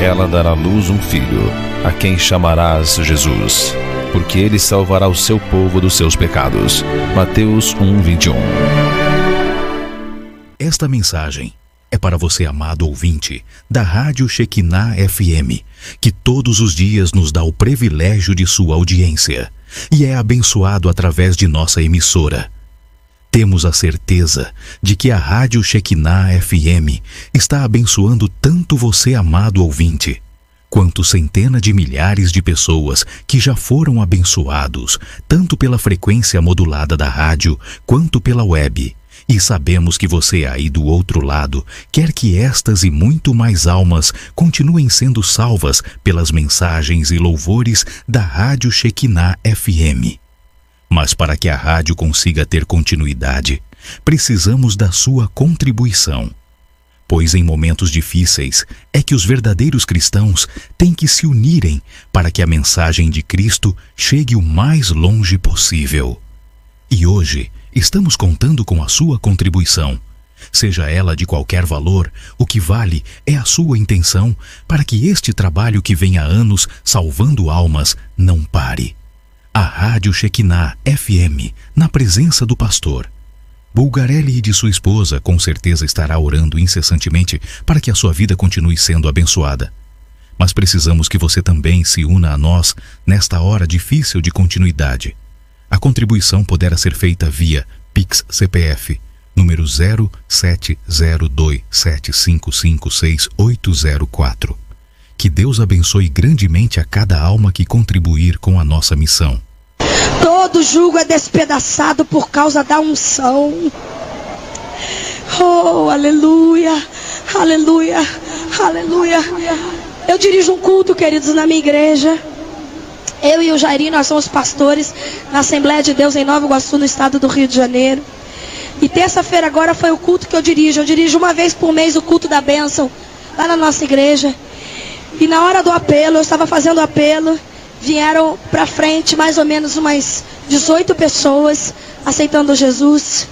ela dará à luz um filho, a quem chamarás Jesus, porque ele salvará o seu povo dos seus pecados. Mateus 1:21. Esta mensagem é para você, amado ouvinte da Rádio Shekinah FM, que todos os dias nos dá o privilégio de sua audiência e é abençoado através de nossa emissora. Temos a certeza de que a Rádio Shekinah FM está abençoando tanto você, amado ouvinte, quanto centenas de milhares de pessoas que já foram abençoados, tanto pela frequência modulada da rádio, quanto pela web. E sabemos que você aí do outro lado quer que estas e muito mais almas continuem sendo salvas pelas mensagens e louvores da Rádio Shekinah FM. Mas para que a rádio consiga ter continuidade, precisamos da sua contribuição. Pois em momentos difíceis é que os verdadeiros cristãos têm que se unirem para que a mensagem de Cristo chegue o mais longe possível. E hoje estamos contando com a sua contribuição. Seja ela de qualquer valor, o que vale é a sua intenção para que este trabalho que vem há anos salvando almas não pare. A Rádio Shekinah FM, na presença do pastor Bulgarelli e de sua esposa, com certeza estará orando incessantemente para que a sua vida continue sendo abençoada. Mas precisamos que você também se una a nós nesta hora difícil de continuidade. A contribuição poderá ser feita via Pix CPF, número 070275568804. Que Deus abençoe grandemente a cada alma que contribuir com a nossa missão. Todo jugo é despedaçado por causa da unção. Oh, aleluia, aleluia, aleluia. Eu dirijo um culto, queridos, na minha igreja. Eu e o Jairinho, nós somos pastores na Assembleia de Deus em Nova Iguaçu, no estado do Rio de Janeiro. E terça-feira agora foi o culto que eu dirijo. Eu dirijo uma vez por mês o culto da bênção, lá na nossa igreja. E na hora do apelo, eu estava fazendo o apelo, vieram para frente mais ou menos umas 18 pessoas aceitando Jesus.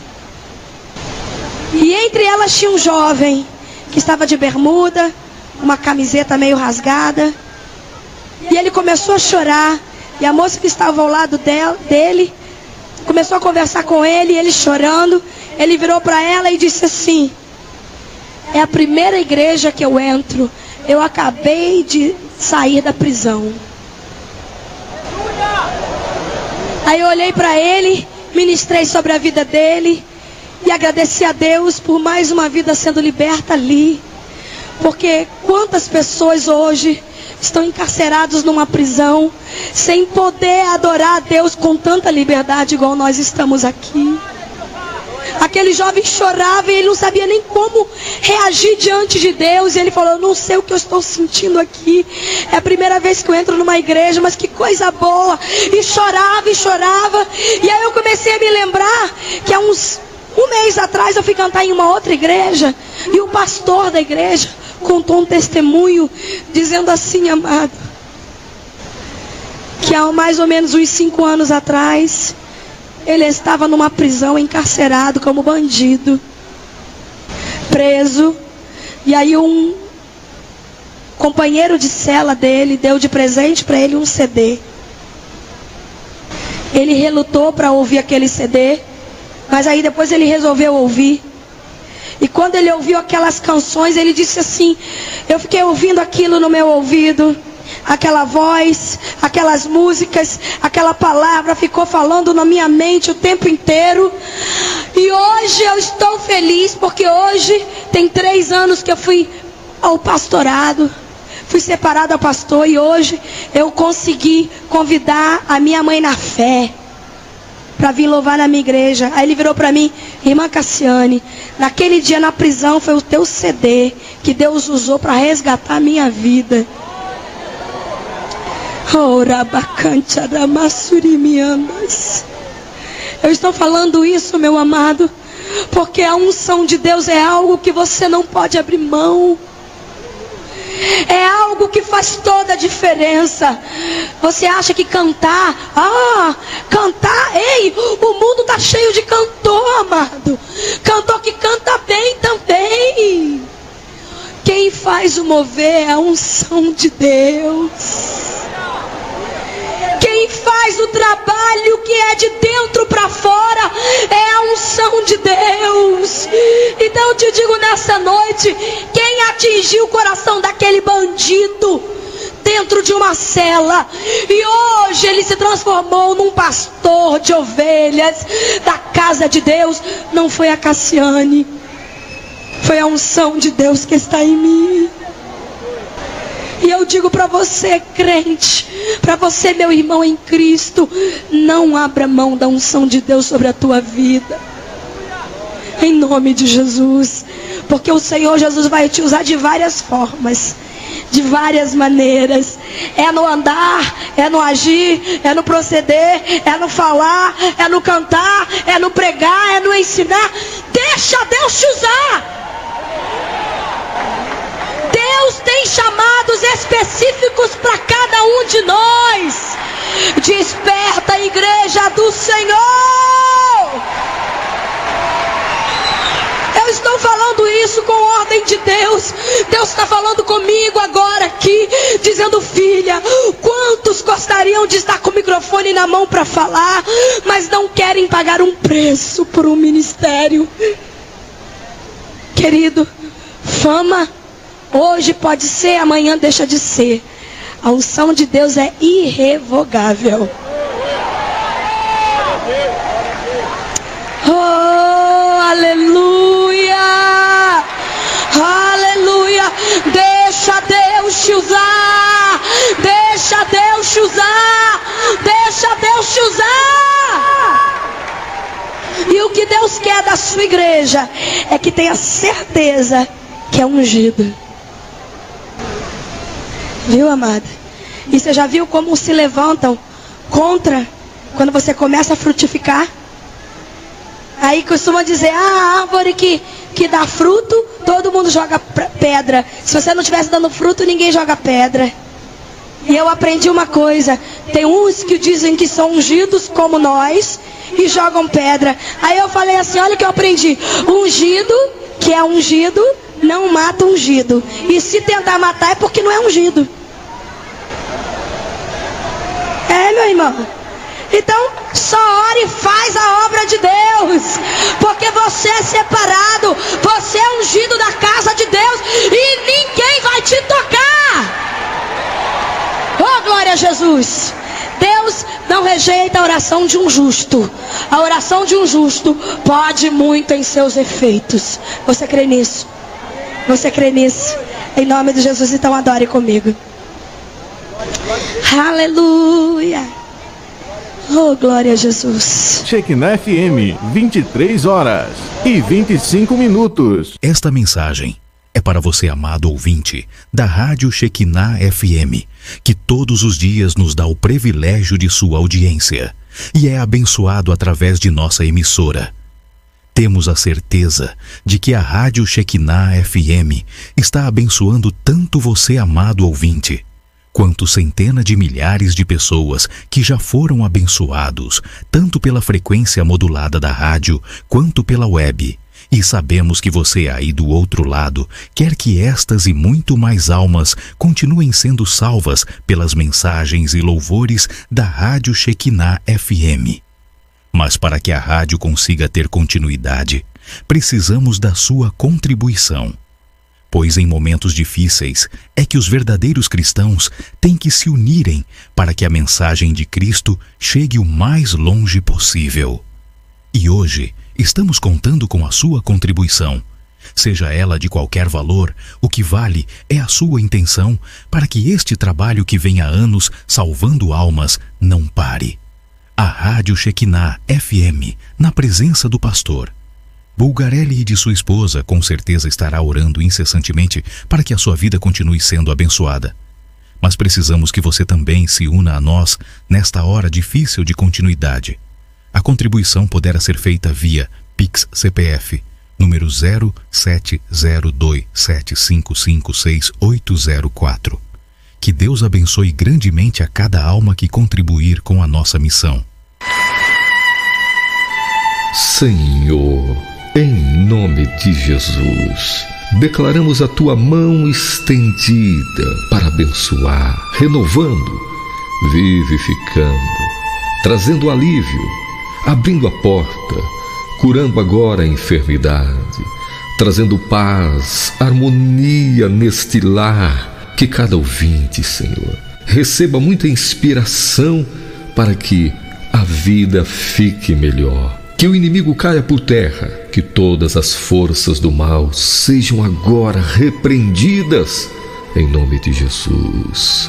E entre elas tinha um jovem que estava de bermuda, uma camiseta meio rasgada. E ele começou a chorar. E a moça que estava ao lado dele começou a conversar com ele, e ele chorando. Ele virou para ela e disse assim: é a primeira igreja que eu entro. Eu acabei de sair da prisão. Aí eu olhei para ele, ministrei sobre a vida dele e agradeci a Deus por mais uma vida sendo liberta ali. Porque quantas pessoas hoje estão encarcerados numa prisão, sem poder adorar a Deus com tanta liberdade igual nós estamos aqui. Aquele jovem chorava e ele não sabia nem como reagir diante de Deus. E ele falou: eu não sei o que eu estou sentindo aqui. É a primeira vez que eu entro numa igreja, mas que coisa boa. E chorava e chorava. E aí eu comecei a me lembrar que há um mês atrás eu fui cantar em uma outra igreja. E o pastor da igreja contou um testemunho dizendo assim: amado, que há mais ou menos uns 5 anos atrás ele estava numa prisão, encarcerado como bandido, preso. E aí um companheiro de cela dele deu de presente para ele um CD. Ele relutou para ouvir aquele CD, mas aí depois ele resolveu ouvir. E quando ele ouviu aquelas canções, ele disse assim: eu fiquei ouvindo aquilo no meu ouvido, aquela voz, aquelas músicas, aquela palavra ficou falando na minha mente o tempo inteiro. E hoje eu estou feliz, porque hoje tem 3 anos que eu fui ao pastorado, fui separado ao pastor, e hoje eu consegui convidar a minha mãe na fé para vir louvar na minha igreja. Aí ele virou para mim: irmã Cassiane, naquele dia na prisão foi o teu CD que Deus usou para resgatar a minha vida. Eu estou falando isso, meu amado, porque a unção de Deus é algo que você não pode abrir mão. É algo que faz toda a diferença. Você acha que cantar, ei, o mundo está cheio de cantor, amado. Cantor que canta bem também. Quem faz o mover é a unção de Deus. Quem faz o trabalho que é de dentro para fora é a unção de Deus. Então eu te digo nessa noite, quem atingiu o coração daquele bandido dentro de uma cela, e hoje ele se transformou num pastor de ovelhas da casa de Deus, não foi a Cassiane, foi a unção de Deus que está em mim. E eu digo para você, crente, para você, meu irmão em Cristo, não abra mão da unção de Deus sobre a tua vida, em nome de Jesus, porque o Senhor Jesus vai te usar de várias formas, de várias maneiras. É no andar, é no agir, é no proceder, é no falar, é no cantar, é no pregar, é no ensinar. Deixa Deus te usar. Deus tem chamados específicos para cada um de nós. Desperta a igreja do Senhor. Eu estou falando isso com ordem de Deus. Deus está falando comigo agora aqui, dizendo: filha, quantos gostariam de estar com o microfone na mão para falar, mas não querem pagar um preço por um ministério? Querido, fama hoje pode ser, amanhã deixa de ser. A unção de Deus é irrevogável. Oh, aleluia, aleluia. Deixa Deus te usar, deixa Deus te usar, deixa Deus te usar. E o que Deus quer da sua igreja é que tenha certeza que é ungido. Viu, amada? E você já viu como se levantam contra quando você começa a frutificar? Aí costuma dizer: a árvore que dá fruto, todo mundo joga pedra. Se você não estivesse dando fruto, ninguém joga pedra. E eu aprendi uma coisa: tem uns que dizem que são ungidos como nós e jogam pedra. Aí eu falei assim: olha o que eu aprendi. Ungido, que é ungido, não mata ungido. E se tentar matar é porque não é ungido. É, meu irmão. Então, só ora e faz a obra de Deus, porque você é separado, você é ungido da casa de Deus, e ninguém vai te tocar. Oh, glória a Jesus. Deus não rejeita a oração de um justo. A oração de um justo pode muito em seus efeitos. Você crê nisso? Você crê nisso? Em nome de Jesus, então adore comigo. Aleluia. Oh, glória a Jesus. Shekinah FM, 23 horas e 25 minutos. Esta mensagem é para você, amado ouvinte da Rádio Shekinah FM, que todos os dias nos dá o privilégio de sua audiência e é abençoado através de nossa emissora. Temos a certeza de que a Rádio Shekinah FM está abençoando tanto você, amado ouvinte, quanto centenas de milhares de pessoas que já foram abençoados, tanto pela frequência modulada da rádio, quanto pela web. E sabemos que você aí do outro lado quer que estas e muito mais almas continuem sendo salvas pelas mensagens e louvores da Rádio Shekinah FM. Mas para que a rádio consiga ter continuidade, precisamos da sua contribuição. Pois em momentos difíceis é que os verdadeiros cristãos têm que se unirem para que a mensagem de Cristo chegue o mais longe possível. E hoje estamos contando com a sua contribuição. Seja ela de qualquer valor, o que vale é a sua intenção para que este trabalho que vem há anos salvando almas não pare. A Rádio Shekinah FM, na presença do pastor Bulgarelli e de sua esposa, com certeza estará orando incessantemente para que a sua vida continue sendo abençoada. Mas precisamos que você também se una a nós nesta hora difícil de continuidade. A contribuição poderá ser feita via Pix CPF, número 070275568804. Que Deus abençoe grandemente a cada alma que contribuir com a nossa missão. Senhor, em nome de Jesus, declaramos a tua mão estendida para abençoar, renovando, vivificando, trazendo alívio, abrindo a porta, curando agora a enfermidade, trazendo paz, harmonia neste lar. Que cada ouvinte, Senhor, receba muita inspiração para que a vida fique melhor. Que o inimigo caia por terra, que todas as forças do mal sejam agora repreendidas, em nome de Jesus.